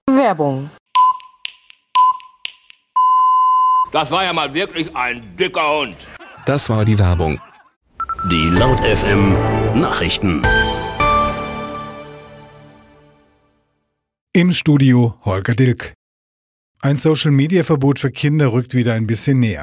Werbung. Das war ja mal wirklich ein dicker Hund. Das war die Werbung. Die Laut FM Nachrichten. Im Studio Holger Dilk. Ein Social-Media-Verbot für Kinder rückt wieder ein bisschen näher.